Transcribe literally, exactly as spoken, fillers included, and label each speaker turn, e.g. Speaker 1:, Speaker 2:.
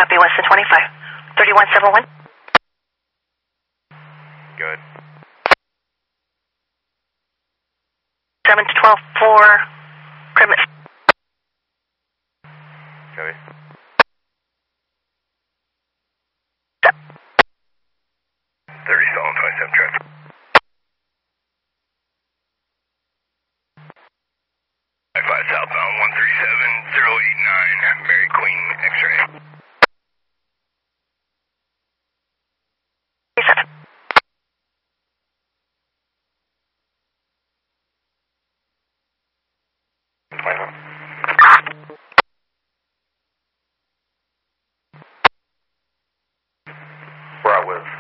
Speaker 1: Copy, Weston twenty-five. thirty-one seventy-one.
Speaker 2: Good.
Speaker 1: seven to twelve for Crimmins.
Speaker 2: Copy. thirty Solon twenty-seven traffic. five southbound one three seven zero eight nine, Mary Queen X-ray. Where I was.